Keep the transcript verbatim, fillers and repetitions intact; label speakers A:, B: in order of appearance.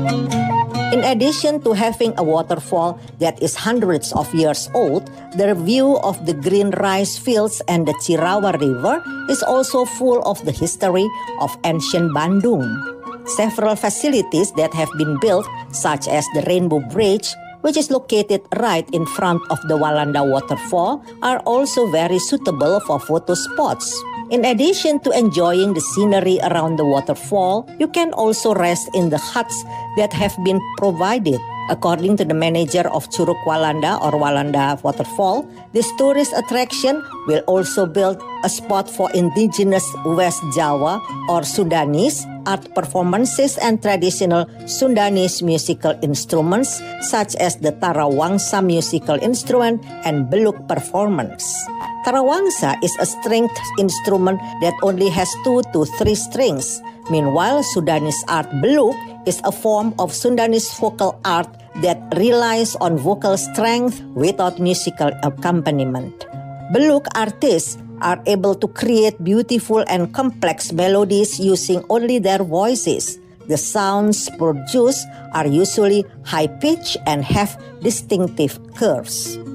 A: In addition to having a waterfall that is hundreds of years old, the view of the green rice fields and the Cirawa River is also full of the history of ancient Bandung. Several facilities that have been built, such as the Rainbow Bridge, which is located right in front of the Walanda waterfall, are also very suitable for photo spots. In addition to enjoying the scenery around the waterfall, you can also rest in the huts that have been provided. According to the manager of Curug Walanda or Walanda Waterfall, this tourist attraction will also build a spot for indigenous West Java or Sundanese art performances and traditional Sundanese musical instruments such as the Tarawangsa musical instrument and Beluk performance. Tarawangsa is a stringed instrument that only has two to three strings. Meanwhile, Sundanese art Beluk is a form of Sundanese vocal art that relies on vocal strength without musical accompaniment. Beluk artists are able to create beautiful and complex melodies using only their voices. The sounds produced are usually high-pitched and have distinctive curves.